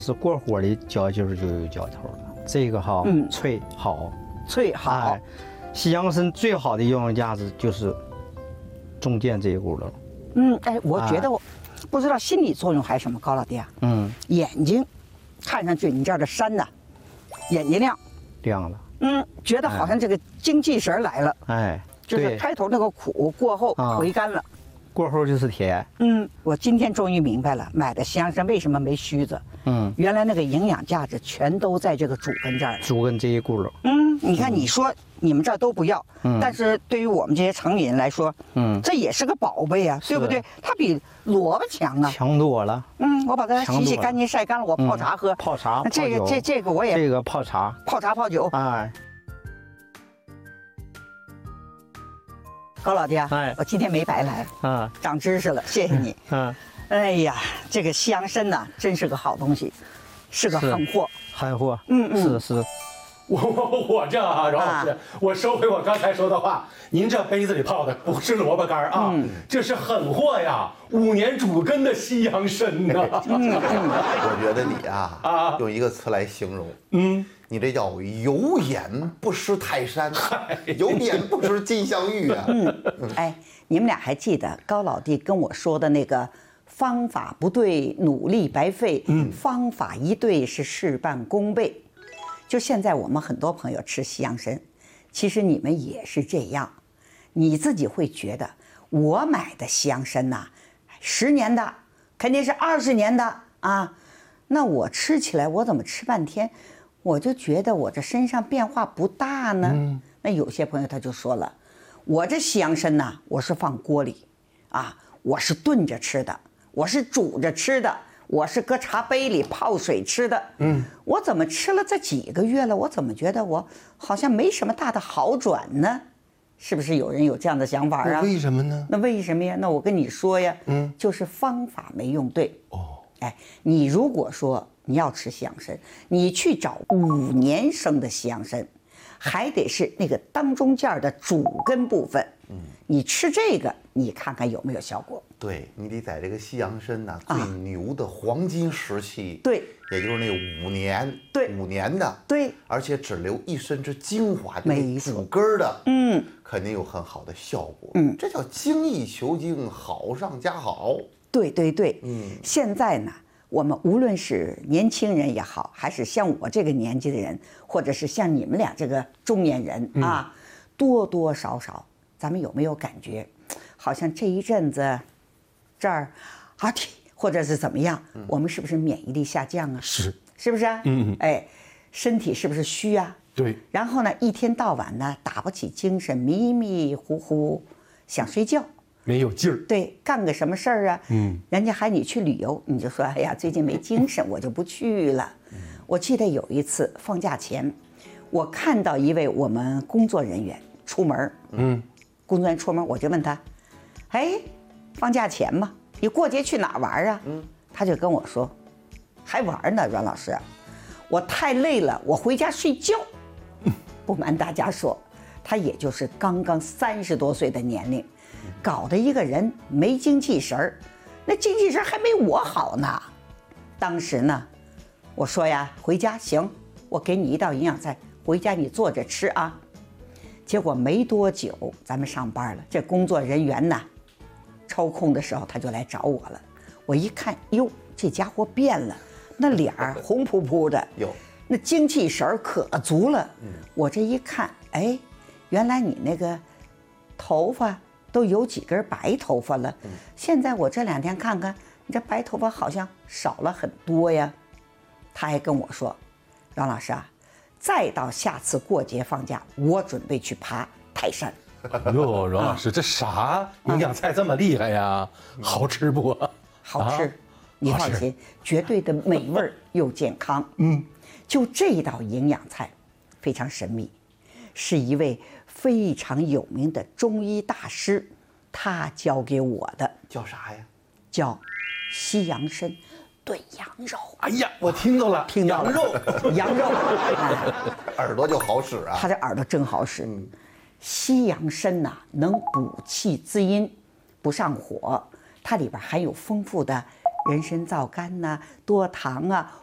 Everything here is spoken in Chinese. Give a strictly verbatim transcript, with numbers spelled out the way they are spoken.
是过火的嚼劲儿就有嚼头了。这个哈， 嗯脆好， 脆好。 哎，西洋参最好的用价值就是中间这一股了。 嗯，哎，我觉得我、哎、不知道心理作用还是什么，高老弟啊， 嗯， 眼睛看上去你这儿的山呐，眼睛亮亮了。 嗯，觉得好像这个精气神来了。 哎， 就是开头那个苦过后回甘了。啊， 过后就是甜。 嗯，我今天终于明白了，买的西洋参为什么没须子。嗯，原来那个营养价值全都在这个主根这儿了。 主根这一轱辘。 嗯，你看你说你们这儿都不要，嗯，但是对于我们这些城里人来说，嗯，这也是个宝贝啊，对不对？它比萝卜强啊， 强多了。 嗯，我把它洗洗干净晒干了，我泡茶喝。 泡茶。 这个这这个我也这个泡茶。 泡茶泡酒。 哎。 高老弟啊，哎，我今天没白来，啊，长知识了，谢谢你。嗯，哎呀，这个西洋参呐，真是个好东西，是个狠货， 狠货。 嗯嗯， 是是。 我我我这啊，饶老师，啊、我收回我刚才说的话，您这杯子里泡的不是萝卜干啊，嗯、这是狠货呀，五年主根的西洋参呢。嗯嗯， 我觉得你啊，啊，用一个词来形容，嗯。你这叫有眼不识泰山，有眼不识金镶玉啊！ 嗯，哎，你们俩还记得高老弟跟我说的那个方法不对，努力白费；嗯，方法一对是事半功倍。就现在我们很多朋友吃西洋参，其实你们也是这样，你自己会觉得我买的西洋参呐，十年的肯定是二十年的啊，那我吃起来我怎么吃半天？我就觉得我这身上变化不大呢。嗯、那有些朋友他就说了，我这西洋参呐，我是放锅里，啊，我是炖着吃的，我是煮着吃的，我是搁茶杯里泡水吃的。嗯，我怎么吃了这几个月了，我怎么觉得我好像没什么大的好转呢？是不是有人有这样的想法啊？ 为什么呢？ 那为什么呀？那我跟你说呀，嗯，就是方法没用对。哦，哎，你如果说你要吃西洋参，你去找五年生的西洋参，还得是那个当中间的主根部分。嗯，你吃这个，你看看有没有效果？ 对，你得在这个西洋参呢、啊、最牛的黄金时期， 对， 也就是那五年， 对， 五年的， 对， 而且只留一身之精华的没主根的，嗯，肯定有很好的效果。嗯，这叫精益求精，好上加好。 对对对，嗯，现在呢。我们无论是年轻人也好，还是像我这个年纪的人，或者是像你们俩这个中年人啊，嗯、多多少少，咱们有没有感觉，好像这一阵子，这儿啊，或者是怎么样，嗯、我们是不是免疫力下降啊？ 是， 是不是啊？嗯，哎，身体是不是虚啊？ 对。 然后呢，一天到晚呢，打不起精神，迷迷糊糊，想睡觉。 没有劲儿， 对，干个什么事儿啊？嗯，人家喊你去旅游，你就说哎呀，最近没精神，我就不去了。嗯、我记得有一次放假前，我看到一位我们工作人员出门，嗯，工作人员出门，我就问他，哎，放假前嘛，你过节去哪玩啊？嗯，他就跟我说，还玩呢，阮老师，我太累了，我回家睡觉。嗯、不瞒大家说，他也就是刚刚三十多岁的年龄。搞得一个人没精气神儿，那精气神还没我好呢。当时呢，我说呀，回家行，我给你一道营养菜，回家你做着吃啊。结果没多久，咱们上班了，这工作人员呢，抽空的时候他就来找我了。我一看，哟，这家伙变了，那脸儿红扑扑的， 有那精气神儿可足了。嗯，我这一看，哎，原来你那个头发都有几根白头发了，现在我这两天看看，你这白头发好像少了很多呀。他还跟我说，阮老师啊，再到下次过节放假，我准备去爬泰山。 哟，阮老师，这啥营养菜这么厉害呀？好吃不？ 好吃，你放心，绝对的美味又健康。嗯，就这道营养菜，非常神秘，是一位非常有名的中医大师，他教给我的。 叫啥呀？ 叫西洋参炖羊肉。 哎呀，我听到了， 听到了， 羊肉， 羊肉，哎， 耳朵就好使啊。 他这耳朵真好使。嗯，西洋参呐，能补气滋阴，不上火。它里边含有丰富的人参皂苷呐、多糖啊、